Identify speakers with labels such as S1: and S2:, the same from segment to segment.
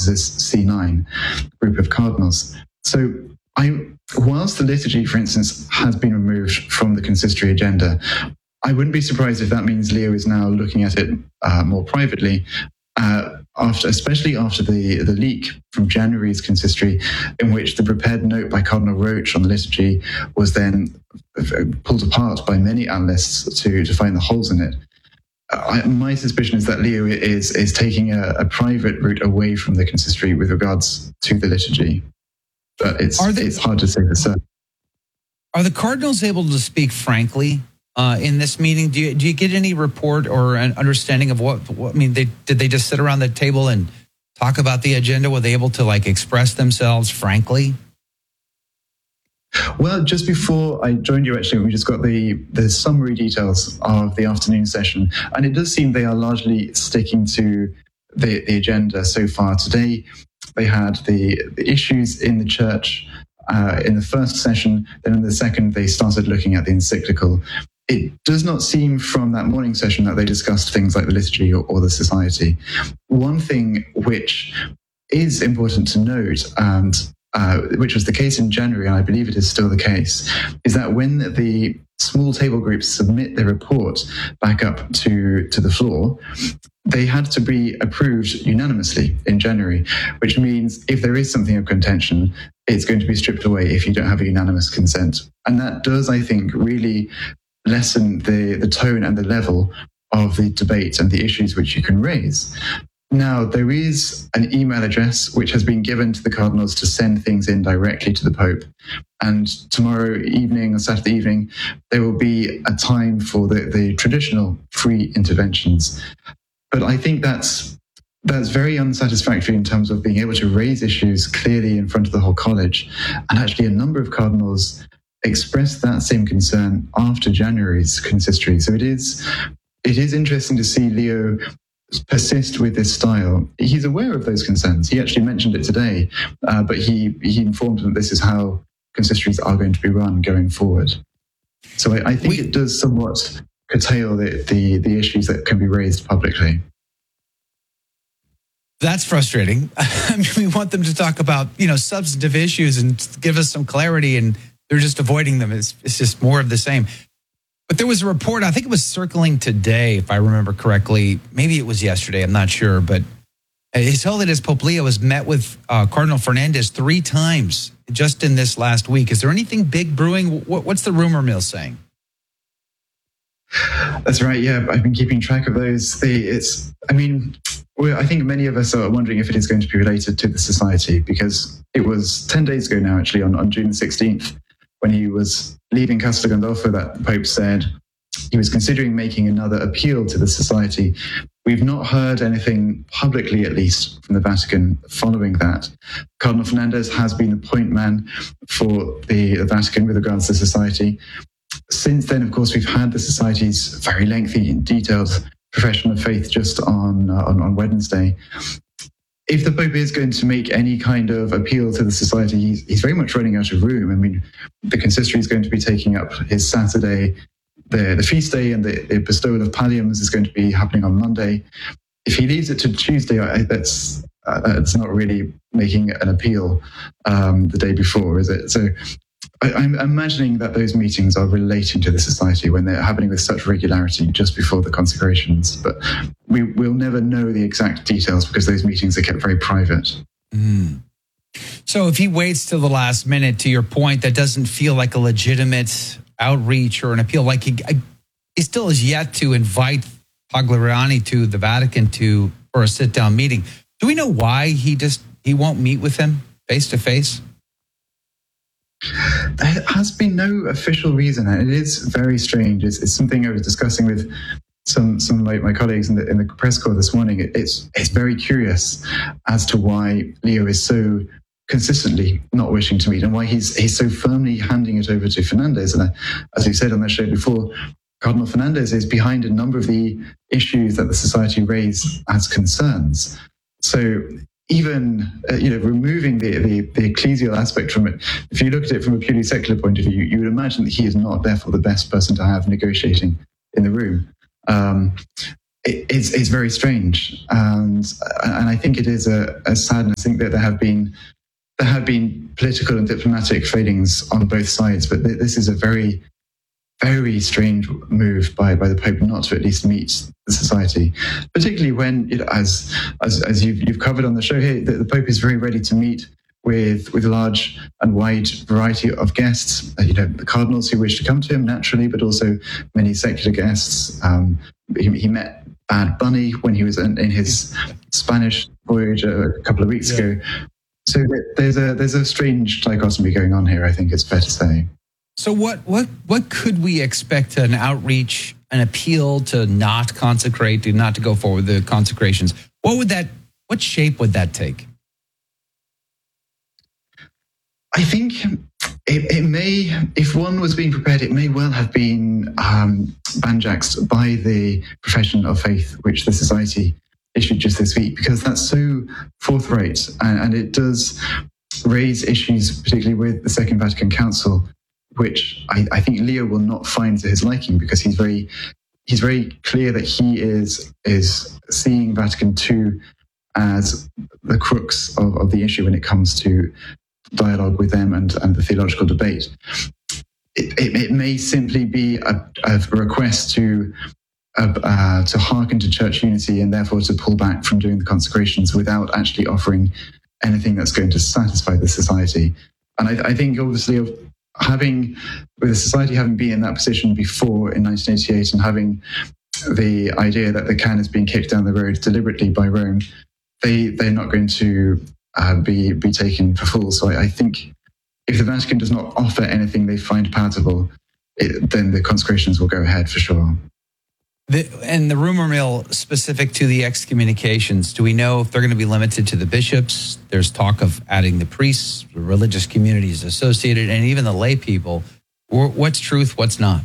S1: is this C9 group of cardinals. So whilst the liturgy, for instance, has been removed from the consistory agenda, I wouldn't be surprised if that means Leo is now looking at it more privately, especially after the leak from January's consistory, in which the prepared note by Cardinal Roche on the liturgy was then pulled apart by many analysts to find the holes in it. My suspicion is that Leo is taking a private route away from the consistory with regards to the liturgy. But it's hard to say for certain.
S2: Are the cardinals able to speak frankly in this meeting? Do you get any report or an understanding of what I mean? Did they just sit around the table and talk about the agenda? Were they able to express themselves frankly?
S1: Well, just before I joined you, actually, we just got the summary details of the afternoon session, and it does seem they are largely sticking to the agenda so far. Today, they had the issues in the church in the first session. Then in the second, they started looking at the encyclical. It does not seem from that morning session that they discussed things like the liturgy or the society. One thing which is important to note, and which was the case in January, and I believe it is still the case, is that when the small table groups submit their report back up to the floor, they had to be approved unanimously in January, which means if there is something of contention, it's going to be stripped away if you don't have a unanimous consent. And that does, I think, really lessen the tone and the level of the debate and the issues which you can raise. Now, there is an email address which has been given to the cardinals to send things in directly to the Pope. And tomorrow evening or Saturday evening, there will be a time for the traditional free interventions. But I think that's very unsatisfactory in terms of being able to raise issues clearly in front of the whole college. And actually, a number of cardinals expressed that same concern after January's consistory. So it is interesting to see Leo persist with this style. He's aware of those concerns. He actually mentioned it today, but he informed them that this is how consistories are going to be run going forward. So I think it does somewhat curtail the issues that can be raised publicly.
S2: That's frustrating. I mean, we want them to talk about, substantive issues and give us some clarity, and they're just avoiding them. It's just more of the same. But there was a report, I think it was circling today, if I remember correctly. Maybe it was yesterday, I'm not sure. But His Holiness Pope Leo has met with Cardinal Fernandez 3 times just in this last week. Is there anything big brewing? What's the rumor mill saying?
S1: That's right, yeah. I've been keeping track of those. I think many of us are wondering if it is going to be related to the society, because it was 10 days ago now, actually, on June 16th, when he was leaving Castel Gandolfo, that the Pope said he was considering making another appeal to the society. We've not heard anything publicly, at least, from the Vatican following that. Cardinal Fernandez has been the point man for the Vatican with regards to the society. Since then, of course, we've had the society's very lengthy and detailed profession of faith just on Wednesday. If the Pope is going to make any kind of appeal to the society, he's very much running out of room. I mean, the consistory is going to be taking up his Saturday. The feast day and the bestowal of palliums is going to be happening on Monday. If he leaves it to Tuesday, that's not really making an appeal the day before, is it? So I'm imagining that those meetings are relating to the society when they're happening with such regularity just before the consecrations. But we'll never know the exact details because those meetings are kept very private.
S2: Mm. So if he waits till the last minute, to your point, that doesn't feel like a legitimate outreach or an appeal. Like he still is yet to invite Pagliariani to the Vatican for a sit-down meeting. Do we know why he won't meet with him face to face?
S1: There has been no official reason, and it is very strange. It's something I was discussing with some of my colleagues in the press corps this morning. It's very curious as to why Leo is so consistently not wishing to meet, and why he's so firmly handing it over to Fernandez. And as we said on the show before, Cardinal Fernandez is behind a number of the issues that the society raised as concerns. So even removing the ecclesial aspect from it, if you look at it from a purely secular point of view, you would imagine that he is not therefore the best person to have negotiating in the room. it's very strange, and I think it is a sadness. I think that there have been political and diplomatic failings on both sides, but this is a very, very strange move by the Pope not to at least meet the society, particularly when, as you've covered on the show here, the Pope is very ready to meet with a large and wide variety of guests. The cardinals who wish to come to him naturally, but also many secular guests. He met Bad Bunny when he was in his Spanish voyage a couple of weeks ago. So there's a strange dichotomy going on here, I think it's fair to say.
S2: So what could we expect? An outreach, an appeal to not consecrate, not to go forward with the consecrations. What shape would that take?
S1: I think it may, if one was being prepared, it may well have been banjaxed by the profession of faith, which the Society issued just this week, because that's so forthright, and it does raise issues, particularly with the Second Vatican Council, which I think Leo will not find to his liking, because he's very clear that he is seeing Vatican II as the crux of the issue when it comes to dialogue with them and the theological debate. It may simply be a request to hearken to church unity and therefore to pull back from doing the consecrations without actually offering anything that's going to satisfy the Society. And I think obviously with the Society having been in that position before in 1988 and having the idea that the can is being kicked down the road deliberately by Rome, they're not going to be taken for fools. So I think if the Vatican does not offer anything they find palatable, then the consecrations will go ahead for sure.
S2: And the rumor mill specific to the excommunications, do we know if they're going to be limited to the bishops? There's talk of adding the priests, the religious communities associated, and even the lay people. What's truth, what's not?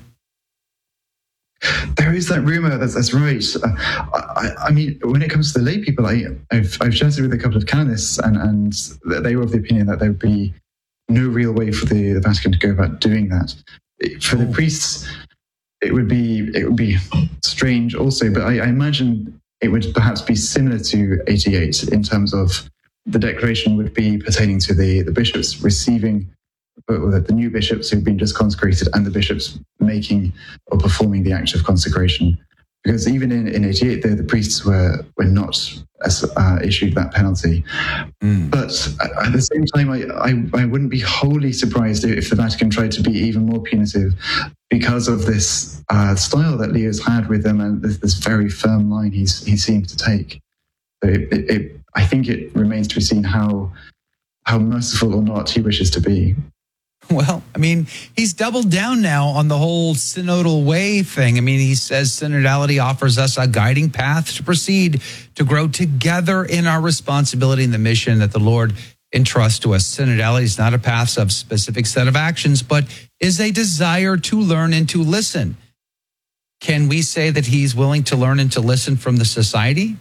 S1: There is that rumor. That's right. I mean, when it comes to the lay people, I've chatted with a couple of canonists, and they were of the opinion that there would be no real way for the Vatican to go about doing that. For the priests, it would be strange also, but I imagine it would perhaps be similar to 88 in terms of the declaration would be pertaining to the bishops receiving, the new bishops who've been just consecrated and the bishops making or performing the act of consecration. Because even in 88, the priests were not issued that penalty. But at the same time, I wouldn't be wholly surprised if the Vatican tried to be even more punitive because of this style that Leo's had with them and this very firm line he seems to take. So I think it remains to be seen how merciful or not he wishes to be.
S2: Well, I mean, he's doubled down now on the whole synodal way thing. I mean, he says synodality offers us a guiding path to proceed, to grow together in our responsibility and the mission that the Lord entrusts to us. Synodality is not a path of specific set of actions, but is a desire to learn and to listen. Can we say that he's willing to learn and to listen from the Society?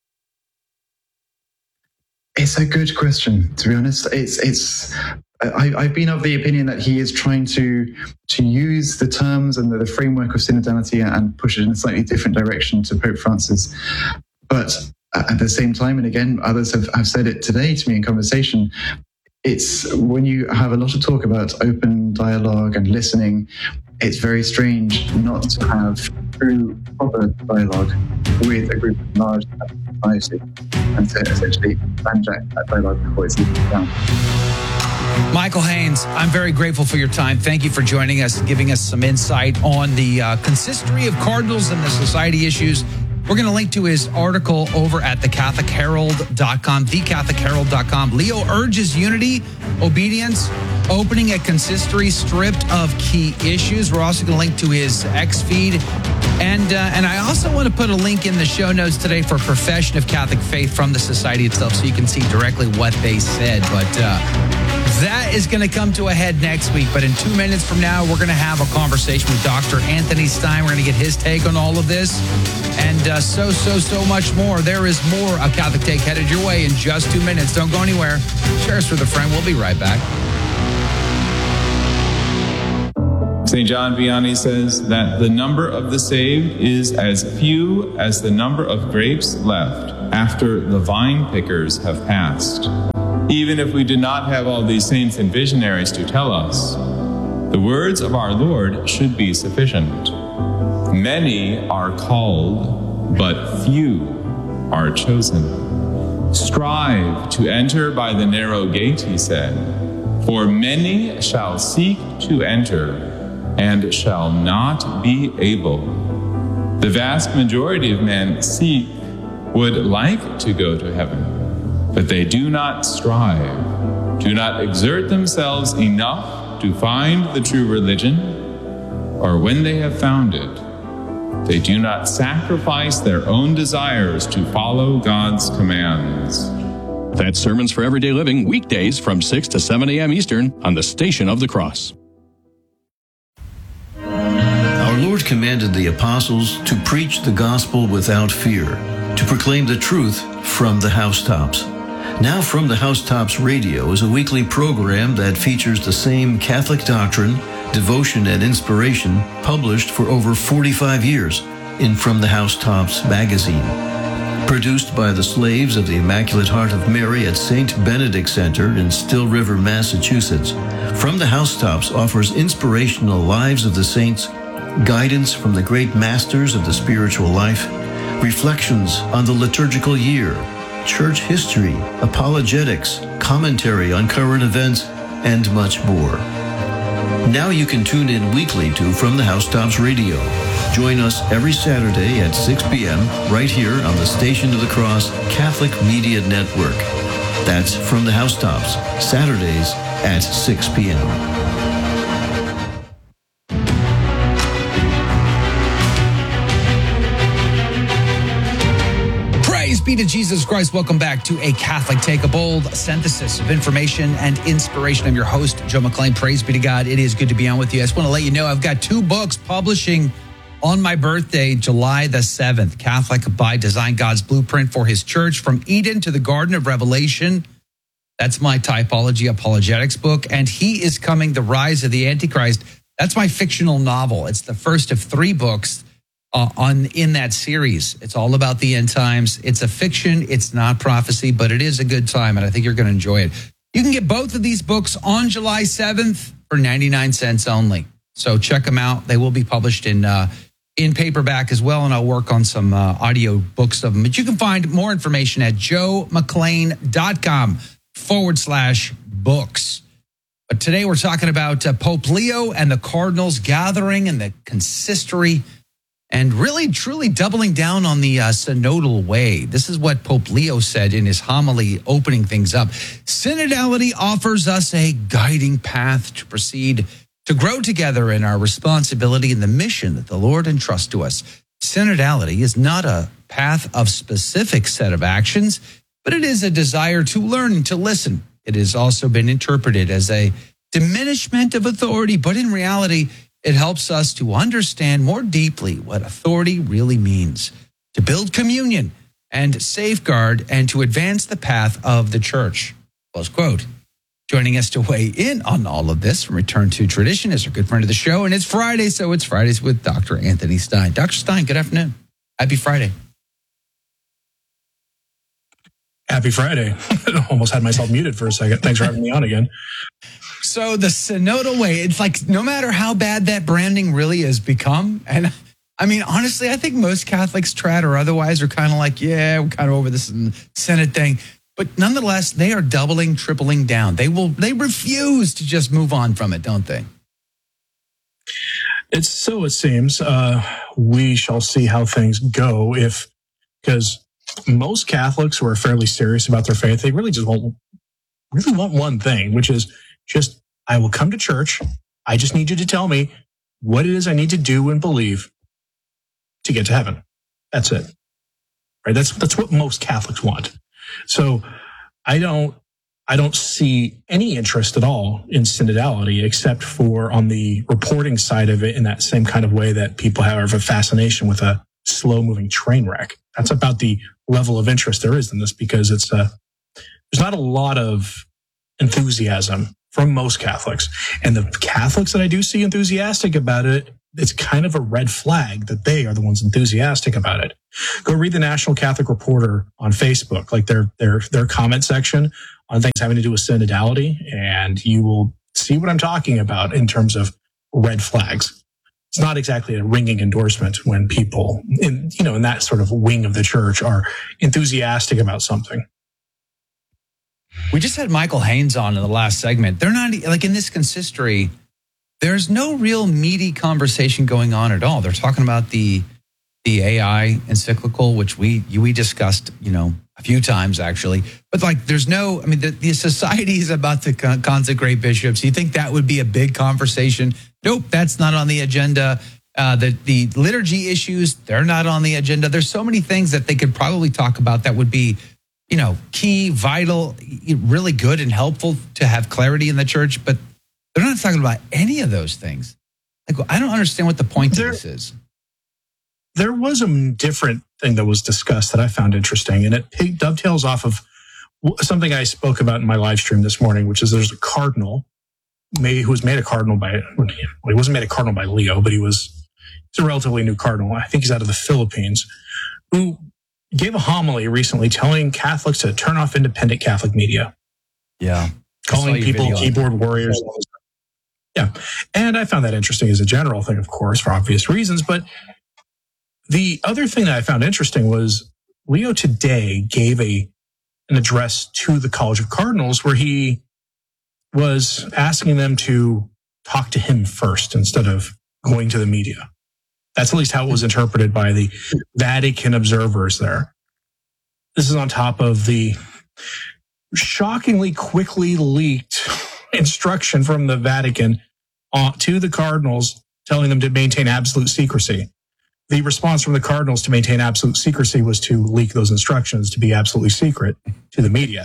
S1: It's a good question, to be honest. I've been of the opinion that he is trying to use the terms and the framework of synodality and push it in a slightly different direction to Pope Francis. But at the same time, and again, others have said it today to me in conversation, it's when you have a lot of talk about open dialogue and listening, it's very strange not to have true, proper dialogue with a group of large society and to essentially banjack that dialogue before it's even down.
S2: Michael Haynes, I'm very grateful for your time. Thank you for joining us and giving us some insight on the consistory of cardinals and the Society issues. We're going to link to his article over at thecatholicherald.com, thecatholicherald.com. Leo urges unity, obedience, opening a consistory stripped of key issues. We're also going to link to his X feed. And I also want to put a link in the show notes today for Profession of Catholic Faith from the Society itself so you can see directly what they said. But that is going to come to a head next week. But in 2 minutes from now, we're going to have a conversation with Dr. Anthony Stein. We're going to get his take on all of this and so much more. There is more A Catholic Take headed your way in just 2 minutes. Don't go anywhere. Share us with a friend. We'll be right back.
S3: St. John Vianney says that the number of the saved is as few as the number of grapes left after the vine pickers have passed. Even if we did not have all these saints and visionaries to tell us, the words of our Lord should be sufficient. Many are called, but few are chosen. Strive to enter by the narrow gate, he said, for many shall seek to enter and shall not be able. The vast majority of men would like to go to heaven, but they do not strive, do not exert themselves enough to find the true religion, or when they have found it, they do not sacrifice their own desires to follow God's commands.
S4: That's Sermons for Everyday Living, weekdays from 6 to 7 a.m. Eastern on the Station of the Cross.
S5: Our Lord commanded the apostles to preach the gospel without fear, to proclaim the truth from the housetops. Now From the Housetops Radio is a weekly program that features the same Catholic doctrine, devotion, and inspiration published for over 45 years in From the Housetops magazine. Produced by the slaves of the Immaculate Heart of Mary at St. Benedict Center in Still River, Massachusetts, From the Housetops offers inspirational lives of the saints, guidance from the great masters of the spiritual life, reflections on the liturgical year, church history, apologetics, commentary on current events, and much more. Now you can tune in weekly to From the Housetops Radio. Join us every Saturday at 6 p.m. right here on the Station of the Cross Catholic Media Network. That's From the Housetops, Saturdays at 6 p.m.
S2: Be to Jesus Christ. Welcome back to A Catholic Take, a bold synthesis of information and inspiration. I'm your host, Joe McClain. Praise be to God. It is good to be on with you. I just want to let you know I've got 2 books publishing on my birthday, July the 7th. Catholic by Design, God's Blueprint for His Church, From Eden to the Garden of Revelation. That's my typology apologetics book. And He is Coming, The Rise of the Antichrist. That's my fictional novel. It's the first of 3 books in that series. It's all about the end times. It's a fiction. It's not prophecy, but it is a good time, and I think you're going to enjoy it. You can get both of these books on July 7th for 99 cents only. So check them out. They will be published in paperback as well, and I'll work on some audio books of them. But you can find more information at joemcclain.com/books. But today we're talking about Pope Leo and the Cardinals gathering and the consistory, and really, truly doubling down on the synodal way. This is what Pope Leo said in his homily opening things up. Synodality offers us a guiding path to proceed, to grow together in our responsibility and the mission that the Lord entrusts to us. Synodality is not a path of specific set of actions, but it is a desire to learn and to listen. It has also been interpreted as a diminishment of authority, but in reality, it helps us to understand more deeply what authority really means, to build communion and safeguard and to advance the path of the church. Close quote. Joining us to weigh in on all of this from Return to Tradition is our good friend of the show, and it's Friday, so it's Fridays with Dr. Anthony Stein. Dr. Stein, good afternoon. Happy Friday.
S6: Happy Friday. Almost had myself muted for a second. Thanks for having me on again.
S2: So the synodal way, it's like no matter how bad that branding really has become, and I mean, honestly, I think most Catholics, trad or otherwise, are kind of like, yeah, we're kind of over this Senate thing. But nonetheless, they are doubling, tripling down. They refuse to just move on from it, don't they?
S6: It seems. We shall see how things go because most Catholics who are fairly serious about their faith, they really want one thing, which is just, I will come to church. I just need you to tell me what it is I need to do and believe to get to heaven. That's it. Right? That's what most Catholics want. So I don't see any interest at all in synodality, except for on the reporting side of it, in that same kind of way that people have a fascination with a slow moving train wreck. That's about the level of interest there is in this, because there's not a lot of enthusiasm from most Catholics. And the Catholics that I do see enthusiastic about it, it's kind of a red flag that they are the ones enthusiastic about it. Go read the National Catholic Reporter on Facebook, like their comment section on things having to do with synodality, and you will see what I'm talking about in terms of red flags. It's not exactly a ringing endorsement when people in that sort of wing of the church are enthusiastic about something.
S2: We just had Michael Haynes on in the last segment. They're not like in this consistory. There's no real meaty conversation going on at all. They're talking about the AI encyclical, which we discussed, a few times actually. But like, there's no. I mean, the society is about to consecrate bishops. You think that would be a big conversation? Nope, that's not on the agenda. The liturgy issues, they're not on the agenda. There's so many things that they could probably talk about that would be, key, vital, really good and helpful to have clarity in the church. But they're not talking about any of those things. Like, I don't understand what the point of this is.
S6: There was a different thing that was discussed that I found interesting, and it dovetails off of something I spoke about in my live stream this morning, which is there's a cardinal who was made a cardinal he wasn't made a cardinal by Leo, but he's a relatively new cardinal. I think he's out of the Philippines, who gave a homily recently telling Catholics to turn off independent Catholic media.
S2: Yeah.
S6: Calling people keyboard warriors. Yeah. And I found that interesting as a general thing, of course, for obvious reasons. But the other thing that I found interesting was Leo today gave an address to the College of Cardinals where he was asking them to talk to him first instead of going to the media. That's at least how it was interpreted by the Vatican observers there. This is on top of the shockingly quickly leaked instruction from the Vatican to the cardinals telling them to maintain absolute secrecy. The response from the cardinals to maintain absolute secrecy was to leak those instructions to be absolutely secret to the media.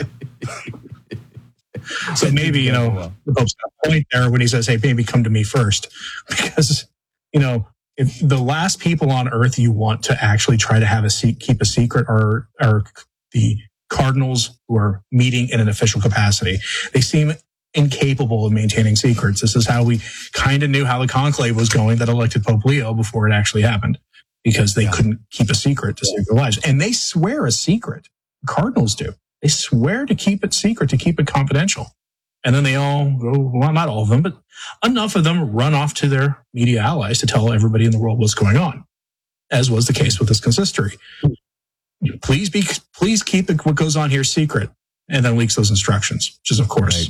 S6: So maybe, the Pope's got a point there when he says, hey, maybe come to me first. Because, if the last people on earth you want to actually try to keep a secret are the cardinals who are meeting in an official capacity. They seem incapable of maintaining secrets. This is how we kind of knew how the conclave was going that elected Pope Leo before it actually happened, because they couldn't keep a secret to save their lives. And they swear a secret. Cardinals do. They swear to keep it secret, to keep it confidential. And then they all go, well, not all of them, but enough of them run off to their media allies to tell everybody in the world what's going on, as was the case with this consistory. Please keep what goes on here secret, and then leaks those instructions, which is, of course,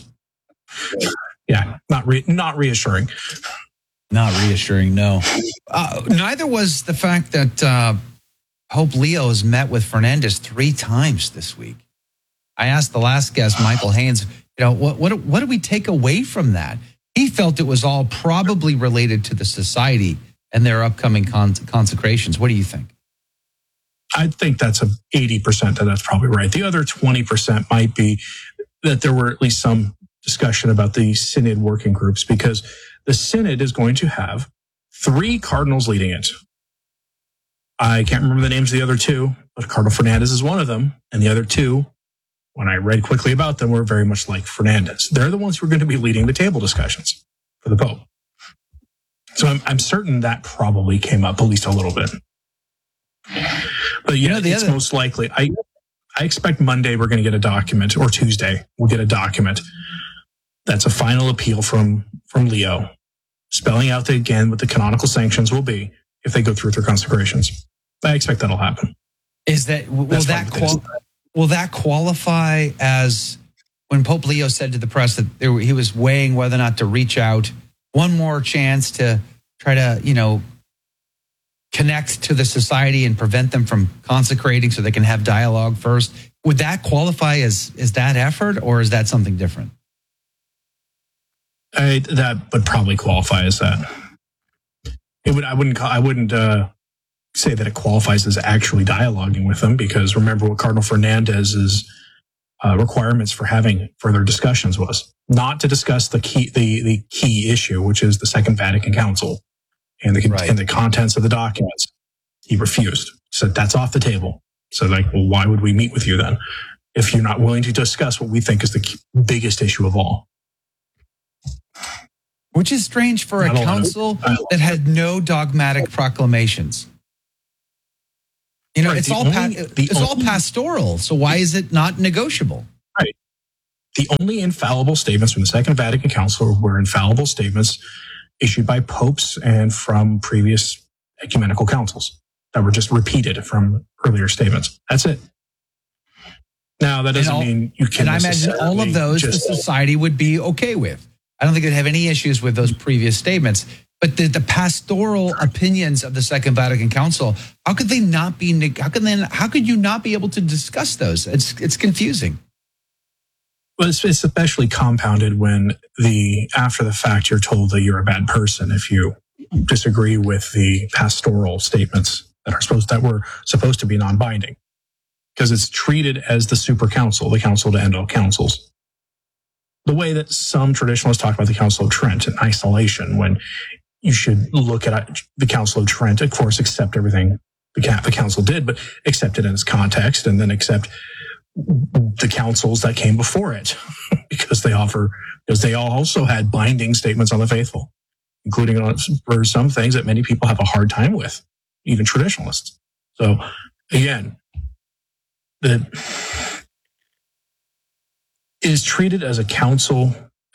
S6: not reassuring.
S2: Not reassuring, no. Neither was the fact that Pope Leo has met with Fernandez 3 times this week. I asked the last guest, Michael Haynes, what do we take away from that? He felt it was all probably related to the society and their upcoming consecrations. What do you think?
S6: I think that's 80% that's probably right. The other 20% might be that there were at least some discussion about the synod working groups, because the synod is going to have 3 cardinals leading it. I can't remember the names of the other 2, but Cardinal Fernandez is one of them. And the other 2, when I read quickly about them, were very much like Fernandez. They're the ones who are going to be leading the table discussions for the Pope. So I'm certain that probably came up at least a little bit. But it's most likely. I expect Monday we're going to get a document, or Tuesday we'll get a document that's a final appeal from Leo, spelling out again what the canonical sanctions will be if they go through their consecrations. I expect that'll happen.
S2: Will that qualify as when Pope Leo said to the press that he was weighing whether or not to reach out, one more chance to try to, connect to the society and prevent them from consecrating so they can have dialogue first? Would that qualify as that effort, or is that something different?
S6: That would probably qualify as that. I wouldn't say that it qualifies as actually dialoguing with them, because remember what Cardinal Fernandez's requirements for having further discussions was not to discuss the key issue, which is the Second Vatican Council and the contents of the documents. He refused. Said that's off the table. So well, why would we meet with you then if you're not willing to discuss what we think is the biggest issue of all?
S2: Which is strange for a council that had no dogmatic proclamations. You know,
S6: Right,
S2: it's
S6: the
S2: all pastoral. So why is it not negotiable?
S6: Right. The only infallible statements from the Second Vatican Council were infallible statements issued by popes and from previous ecumenical councils that were just repeated from earlier statements. That's it. Now, that doesn't mean you can.
S2: And I imagine all of those the society would be okay with. I don't think they'd have any issues with those previous statements. But the pastoral opinions of the Second Vatican Council, how could they not be? How could you not be able to discuss those? It's confusing.
S6: Well, it's especially compounded when after the fact you're told that you're a bad person if you disagree with the pastoral statements that were supposed to be non-binding, because it's treated as the super council, the council to end all councils. The way that some traditionalists talk about the Council of Trent in isolation, when you should look at the Council of Trent, of course, accept everything the council did, but accept it in its context, and then accept the councils that came before it, because they all also had binding statements on the faithful, including for some things that many people have a hard time with, even traditionalists. So again, it is treated as the council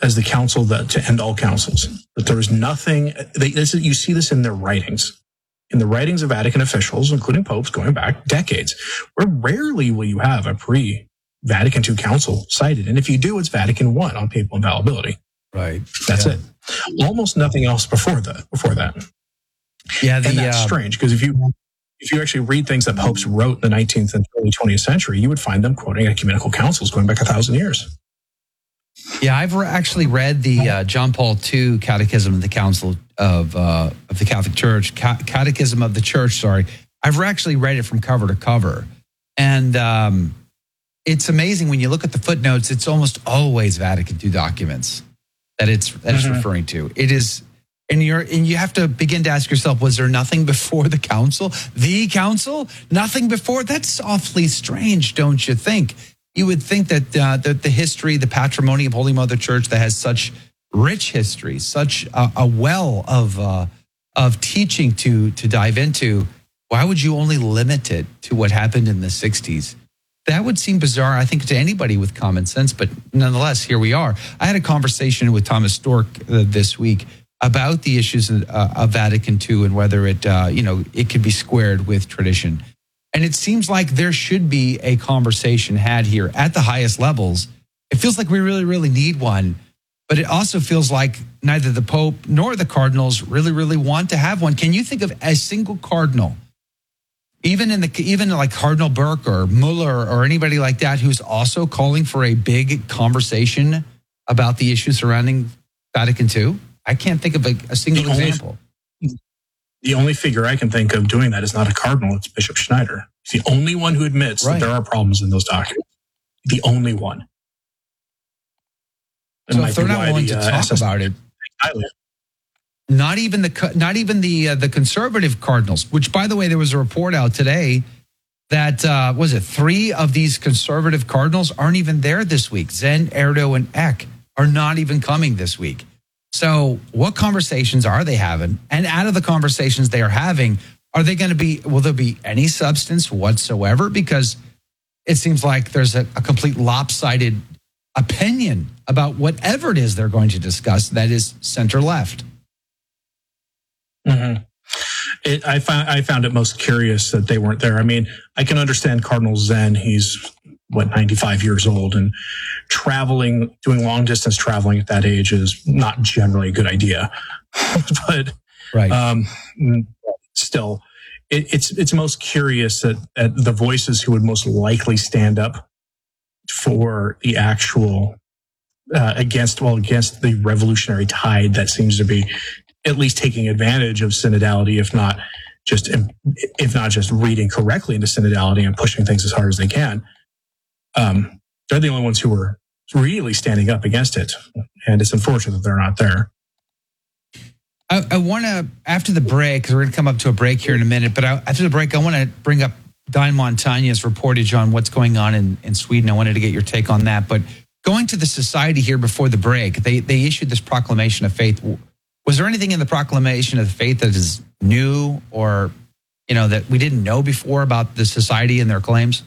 S6: to end all councils. That there is nothing. You see this in their writings. In the writings of Vatican officials, including popes going back decades, where rarely will you have a pre-Vatican II council cited. And if you do, it's Vatican I on papal infallibility.
S2: Right.
S6: That's it. Almost nothing else before that.
S2: Yeah,
S6: and that's strange, because if you actually read things that popes wrote in the 19th and early 20th century, you would find them quoting ecumenical councils going back 1,000 years.
S2: Yeah, I've actually read the John Paul II Catechism of the Council of the Catholic Church, Catechism of the Church. Sorry, I've actually read it from cover to cover, and it's amazing when you look at the footnotes. It's almost always Vatican II documents that it's referring to. It is, and you have to begin to ask yourself: was there nothing before the council? The council, nothing before? That's awfully strange, don't you think? You would think that the history, the patrimony of Holy Mother Church that has such rich history, such a well of teaching to dive into, why would you only limit it to what happened in the 60s? That would seem bizarre, I think, to anybody with common sense. But nonetheless, here we are. I had a conversation with Thomas Stork this week about the issues of Vatican II and whether it could be squared with tradition. And it seems like there should be a conversation had here at the highest levels. It feels like we really, really need one. But it also feels like neither the Pope nor the cardinals really, really want to have one. Can you think of a single cardinal, even like Cardinal Burke or Mueller or anybody like that, who's also calling for a big conversation about the issues surrounding Vatican II? I can't think of a single example.
S6: The only figure I can think of doing that is not a cardinal, it's Bishop Schneider. He's the only one who admits that there are problems in those documents. The only one.
S2: So if they're not willing to talk about it, not even the conservative cardinals, which, by the way, there was a report out today that, 3 of these conservative cardinals aren't even there this week. Zen, Erdo, and Eck are not even coming this week. So what conversations are they having? And out of the conversations they are having, will there be any substance whatsoever? Because it seems like there's a complete lopsided opinion about whatever it is they're going to discuss that is center-left.
S6: Mm-hmm. I found it most curious that they weren't there. I mean, I can understand Cardinal Zen. He's 95 years old, and doing long distance traveling at that age is not generally a good idea. But
S2: right.
S6: Still, it's most curious that the voices who would most likely stand up for the actual against the revolutionary tide that seems to be at least taking advantage of synodality, if not just reading correctly into synodality and pushing things as hard as they can. They're the only ones who were really standing up against it, and it's unfortunate that they're not there.
S2: I want to, after the break, because we're going to come up to a break here in a minute, but after the break, I want to bring up Don Montagna's reportage on what's going on in Sweden. I wanted to get your take on that. But going to the society here before the break, they issued this proclamation of faith Was there anything in the proclamation of the faith that is new or, that we didn't know before about the society and their claims?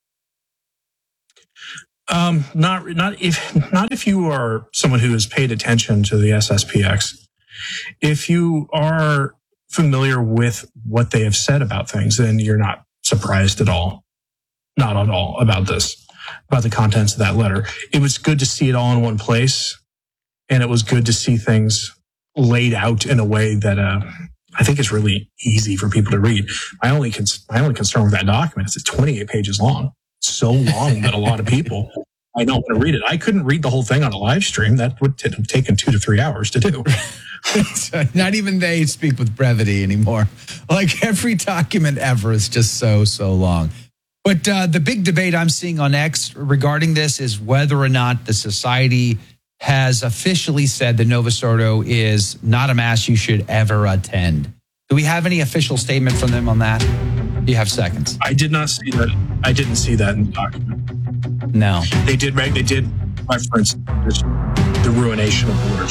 S6: Not if you are someone who has paid attention to the SSPX. If you are familiar with what they have said about things, then you're not surprised at all. Not at all about the contents of that letter. It was good to see it all in one place, and it was good to see things laid out in a way that I think is really easy for people to read. My only concern with that document is it's 28 pages long. So long that a lot of people I don't want to read it. I couldn't read the whole thing on a live stream. That would have taken 2 to 3 hours to do.
S2: Not even they speak with brevity anymore. Like every document ever is just so long. But the big debate I'm seeing on X regarding this is whether or not the society has officially said that Novus Ordo is not a mass you should ever attend. Do we have any official statement from them on that? Do you have seconds?
S6: I did not see that. I didn't see that in the document.
S2: No.
S6: They did reference the ruination of the liturgy.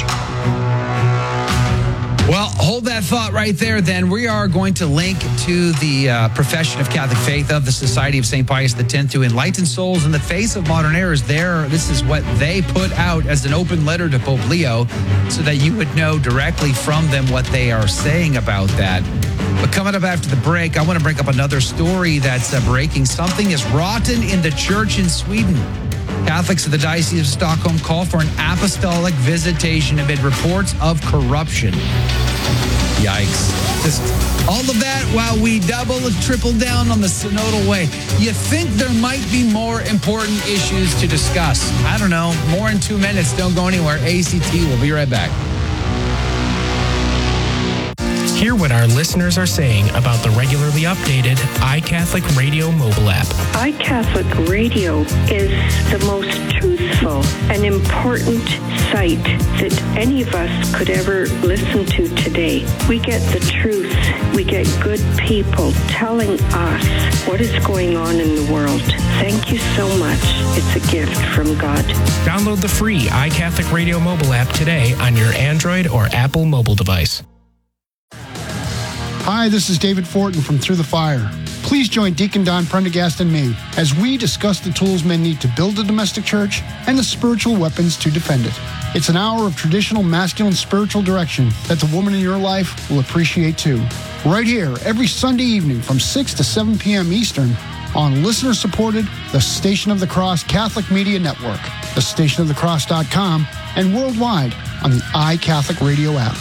S2: Well, hold that thought right there then. We are going to link to the profession of Catholic faith of the Society of St. Pius X to enlighten souls in the face of modern errors. This is what they put out as an open letter to Pope Leo so that you would know directly from them what they are saying about that. But coming up after the break, I want to bring up another story that's breaking. Something is rotten in the church in Sweden. Catholics of the Diocese of Stockholm call for an apostolic visitation amid reports of corruption. Yikes. Just all of that while we double and triple down on the synodal way. You think there might be more important issues to discuss. I don't know. More in 2 minutes. Don't go anywhere. ACT. We'll be right back.
S7: Hear what our listeners are saying about the regularly updated iCatholic Radio mobile app.
S8: iCatholic Radio is the most truthful and important site that any of us could ever listen to today. We get the truth. We get good people telling us what is going on in the world. Thank you so much. It's a gift from God.
S7: Download the free iCatholic Radio mobile app today on your Android or Apple mobile device.
S9: Hi, this is David Fortin from Through the Fire. Please join Deacon Don Prendergast and me as we discuss the tools men need to build a domestic church and the spiritual weapons to defend it. It's an hour of traditional masculine spiritual direction that the woman in your life will appreciate too. Right here, every Sunday evening from 6 to 7 p.m. Eastern on listener-supported The Station of the Cross Catholic Media Network, thestationofthecross.com, and worldwide on the iCatholic Radio app.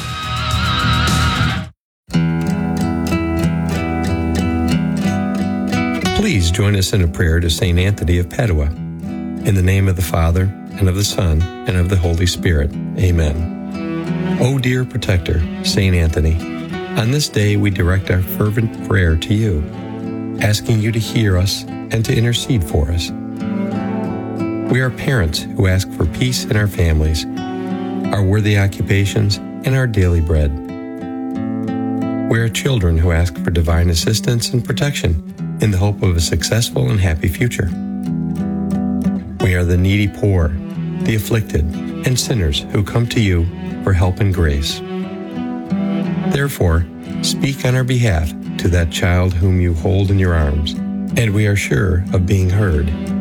S10: Please join us in a prayer to St. Anthony of Padua. In the name of the Father, and of the Son, and of the Holy Spirit. Amen. O dear protector, St. Anthony, on this day we direct our fervent prayer to you, asking you to hear us and to intercede for us. We are parents who ask for peace in our families, our worthy occupations, and our daily bread. We are children who ask for divine assistance and protection in the hope of a successful and happy future. We are the needy poor, the afflicted, and sinners who come to you for help and grace. Therefore, speak on our behalf to that child whom you hold in your arms, and we are sure of being heard.